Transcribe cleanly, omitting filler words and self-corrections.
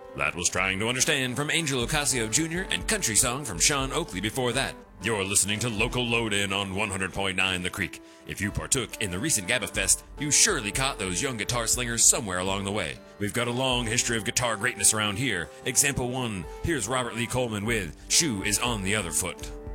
That was Trying to Understand from Angel Ocasio Jr. and Country Song from Sean Oakley before that. You're listening to Local Load-In on 100.9 The Creek. If you partook in the recent Gabba Fest, you surely caught those young guitar slingers somewhere along the way. We've got a long history of guitar greatness around here. Example 1, here's Robert Lee Coleman with Shoe is on the Other Foot.